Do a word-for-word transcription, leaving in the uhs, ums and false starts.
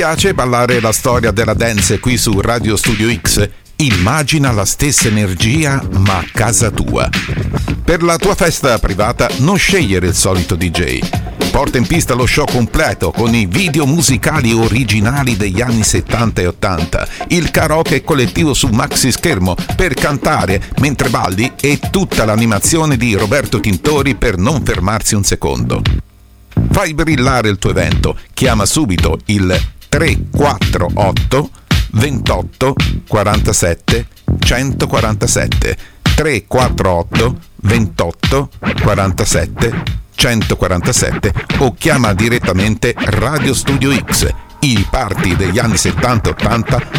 Piace ballare la storia della dance qui su Radio Studio X? Immagina la stessa energia ma a casa tua. Per la tua festa privata non scegliere il solito D J. Porta in pista lo show completo con i video musicali originali degli anni settanta e ottanta, il karaoke collettivo su maxi schermo per cantare mentre balli e tutta l'animazione di Roberto Tintori per non fermarsi un secondo. Fai brillare il tuo evento. Chiama subito il tre quattro otto ventotto quarantasette centoquarantasette tre quattro otto ventotto quarantasette centoquarantasette o chiama direttamente Radio Studio X. I party degli anni settanta ottanta